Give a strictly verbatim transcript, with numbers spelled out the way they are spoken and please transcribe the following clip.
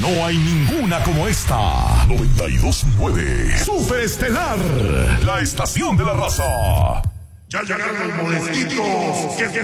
No hay ninguna como esta. noventa y dos punto nueve Super Estelar, la estación de la raza. Ya llegaron los molestitos.